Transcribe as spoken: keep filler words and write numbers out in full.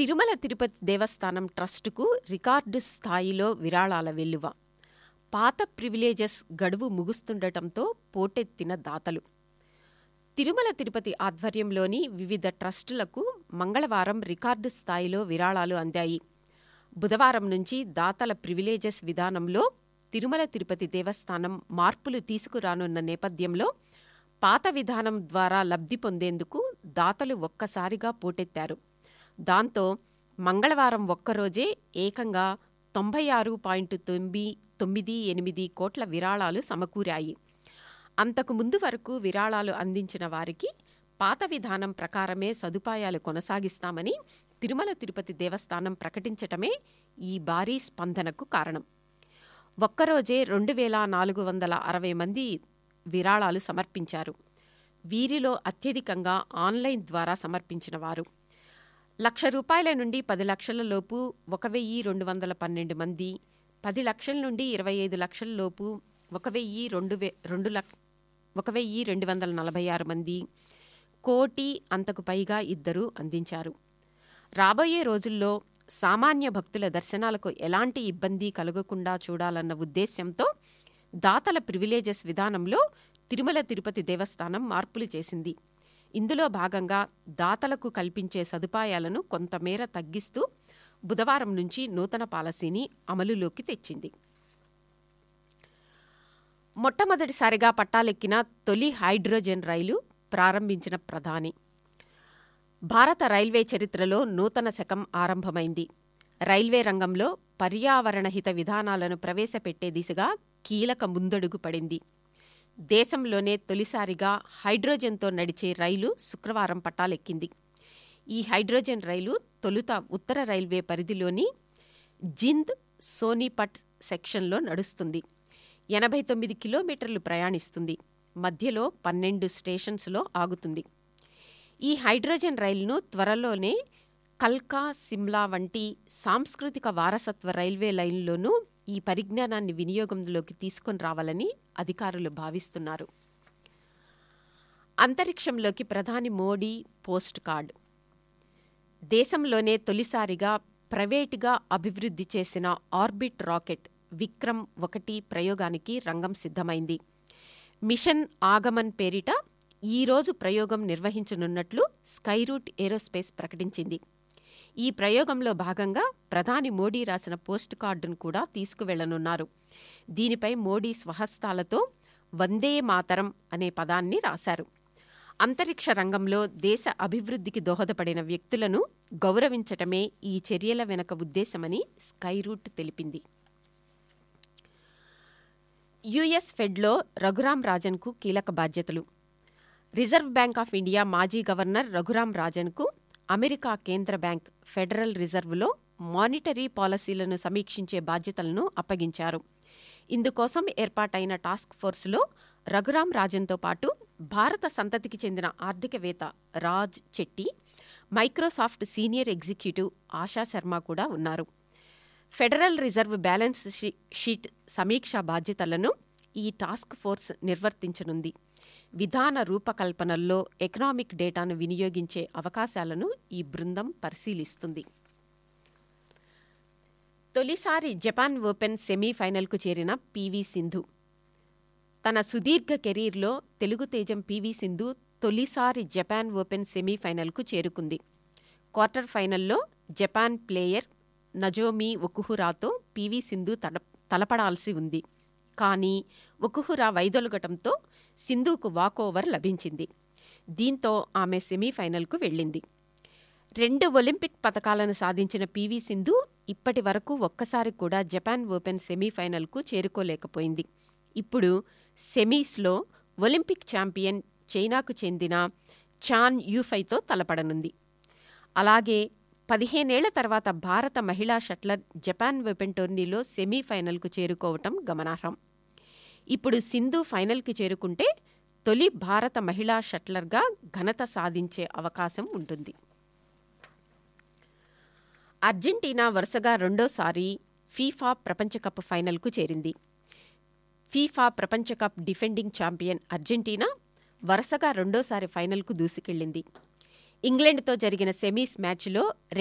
తిరుమల తిరుపతి దేవస్థానం ట్రస్టుకు record స్థాయిలో విరాళాల వెల్లువ. పాత ప్రివిలేజెస్ గడువు ముగుస్తుండటంతో పోటెత్తిన దాతలు. తిరుమల తిరుపతి ఆధ్వర్యంలోని వివిధ ట్రస్టులకు మంగళవారం రికార్డు స్థాయిలో విరాళాలు అందాయి. బుధవారం నుంచి దాతల ప్రివిలేజెస్ విధానంలో తిరుమల తిరుపతి దేవస్థానం మార్పులు తీసుకురానున్న నేపథ్యంలో పాత విధానం ద్వారా లబ్ధి పొందేందుకు దాతలు ఒక్కసారిగా పోటెత్తారు. దాంతో మంగళవారం ఒక్కరోజే ఏకంగా తొంభై ఆరు పాయింట్ తొమ్మిది తొమ్మిది ఎనిమిది కోట్ల విరాళాలు సమకూరాయి. అంతకు ముందు వరకు విరాళాలు అందించిన వారికి పాత విధానం ప్రకారమే సదుపాయాలు కొనసాగిస్తామని తిరుమల తిరుపతి దేవస్థానం ప్రకటించటమే ఈ భారీ స్పందనకు కారణం. ఒక్కరోజే రెండు వేల నాలుగు వందల అరవై మంది విరాళాలు సమర్పించారు. వీరిలో అత్యధికంగా ఆన్లైన్ ద్వారా సమర్పించిన వారు లక్ష రూపాయల నుండి పది లక్షల లోపు ఒక వెయ్యి రెండు వందల పన్నెండు మంది, పది లక్షల నుండి ఇరవై ఐదు లక్షల లోపు ఒక వెయ్యి రెండు వే రెండు లక్ష ఒక వెయ్యి రెండు వందల నలభై ఆరు మంది, కోటి అంతకు పైగా ఇద్దరు అందించారు. రాబోయే రోజుల్లో సామాన్య భక్తుల దర్శనాలకు ఎలాంటి ఇబ్బంది కలగకుండా చూడాలన్న ఉద్దేశ్యంతో దాతల ప్రివిలేజెస్ విధానంలో తిరుమల తిరుపతి దేవస్థానం మార్పులు చేసింది. ఇందులో భాగంగా దాతలకు కల్పించే సదుపాయాలను కొంతమేర తగ్గిస్తూ బుధవారం నుంచి నూతన పాలసీని అమలులోకి తెచ్చింది. మొట్టమొదటిసారిగా పట్టాలెక్కిన తొలి హైడ్రోజన్ రైలు ప్రారంభించిన ప్రధాని. భారత రైల్వే చరిత్రలో నూతన శకం ఆరంభమైంది. రైల్వే రంగంలో పర్యావరణహిత విధానాలను ప్రవేశపెట్టే దిశగా కీలక ముందడుగు పడింది. దేశంలోనే తొలిసారిగా హైడ్రోజన్తో నడిచే రైలు శుక్రవారం పట్టాలెక్కింది. ఈ హైడ్రోజన్ రైలు తొలుత ఉత్తర రైల్వే పరిధిలోని జింద్ సోనీపట్ సెక్షన్లో నడుస్తుంది. ఎనభై తొమ్మిది కిలోమీటర్లు ప్రయాణిస్తుంది. మధ్యలో పన్నెండు స్టేషన్స్లో ఆగుతుంది. ఈ హైడ్రోజన్ రైలును త్వరలోనే కల్కా, సిమ్లా వంటి సాంస్కృతిక వారసత్వ రైల్వే లైన్లోనూ ఈ పరిజ్ఞానాన్ని వినియోగంలోకి తీసుకొని రావాలని అధికారులు భావిస్తున్నారు. అంతరిక్షంలోకి ప్రధాని మోడీ పోస్ట్ కార్డు. దేశంలోనే తొలిసారిగా ప్రైవేటుగా అభివృద్ధి చేసిన ఆర్బిట్ రాకెట్ విక్రమ్ ఒకటి ప్రయోగానికి రంగం సిద్ధమైంది. మిషన్ ఆగమన్ పేరిట ఈరోజు ప్రయోగం నిర్వహించనున్నట్లు స్కైరూట్ ఏరోస్పేస్ ప్రకటించింది. ఈ ప్రయోగంలో భాగంగా ప్రధాని మోడీ రాసిన పోస్ట్ కార్డును కూడా తీసుకువెళ్లనున్నారు. దీనిపై మోడీ స్వహస్తాలతో వందే మాతరం అనే పదాన్ని రాశారు. అంతరిక్ష రంగంలో దేశ అభివృద్ధికి దోహదపడిన వ్యక్తులను గౌరవించటమే ఈ చర్యల వెనుక ఉద్దేశమని స్కైరూట్ తెలిపింది. యుఎస్ ఫెడ్లో రఘురాం రాజన్కు కీలక బాధ్యతలు. రిజర్వ్ బ్యాంక్ ఆఫ్ ఇండియా మాజీ గవర్నర్ రఘురాం రాజన్కు అమెరికా కేంద్ర బ్యాంక్ ఫెడరల్ రిజర్వ్లో మానిటరీ పాలసీలను సమీక్షించే బాధ్యతలను అప్పగించారు. ఇందుకోసం ఏర్పాటైన టాస్క్ ఫోర్స్లో రఘురాం రాజన్తో పాటు భారత సంతతికి చెందిన ఆర్థికవేత్త Raj Chetty, Microsoft senior executive ASHA Sharma కూడా ఉన్నారు. ఫెడరల్ రిజర్వ్ బ్యాలెన్స్ షీట్ సమీక్షా బాధ్యతలను ఈ టాస్క్ ఫోర్స్ నిర్వర్తించనుంది. విధాన రూపకల్పనల్లో ఎకనామిక్ డేటాను వినియోగించే అవకాశాలను ఈ బృందం పరిశీలిస్తుంది. తొలిసారి జపాన్ ఓపెన్ సెమీఫైనల్కు చేరిన పీవీ సింధు. తన సుదీర్ఘ కెరీర్లో తెలుగు తేజం పీవీ సింధు తొలిసారి జపాన్ ఓపెన్ సెమీఫైనల్కు చేరుకుంది. క్వార్టర్ ఫైనల్లో జపాన్ ప్లేయర్ నజోమి ఒకుహురాతో పీవీ సింధు తల తలపడాల్సి ఉంది. కానీ ఒకుహురా వైదొలగటంతో సింధుకు వాకోవర్ లభించింది. దీంతో ఆమె సెమీఫైనల్కు వెళ్ళింది. రెండు ఒలింపిక్ పతకాలను సాధించిన పీవీ సింధు ఇప్పటి వరకు ఒక్కసారి కూడా జపాన్ ఓపెన్ సెమీఫైనల్కు చేరుకోలేకపోయింది. ఇప్పుడు సెమీస్లో ఒలింపిక్ ఛాంపియన్ చైనాకు చెందిన చాన్ యూఫైతో తలపడనుంది. అలాగే పదిహేనేళ్ల తర్వాత భారత మహిళా షట్లర్ జపాన్ ఓపెన్ టోర్నీలో సెమీఫైనల్కు చేరుకోవటం గమనార్హం. ఇప్పుడు సింధు ఫైనల్కి చేరుకుంటే తొలి భారత మహిళా షట్లర్గా ఘనత సాధించే అవకాశం ఉంటుంది. అర్జెంటీనా వరుసగా రెండోసారి ఫీఫా ప్రపంచకప్ ఫైనల్కు చేరింది. ఫీఫా ప్రపంచకప్ డిఫెండింగ్ ఛాంపియన్ అర్జెంటీనా వరుసగా రెండోసారి ఫైనల్కు దూసుకెళ్లింది. ఇంగ్లాండ్తో జరిగిన సెమీస్ మ్యాచ్లో